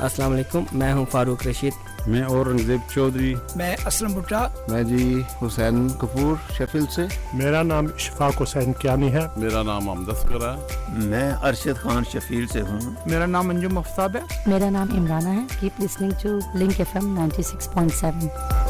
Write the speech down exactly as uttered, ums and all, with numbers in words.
अस्सलाम वालेकुम, मैं हूं फारूक रशीद। मैं औरंगजेब चौधरी। मैं असलम भुट्टा। मैं जी हुसैन कपूर शेफिल्ड से। मेरा नाम इशफाक हुसैन कियानी है। मेरा नाम अमदस्कर है। मैं अरशद खान शफील से हूँ। मेरा नाम अंजुम अफ्ताब है। मेरा नाम इमराना है। Keep listening to link FM ninety six point seven.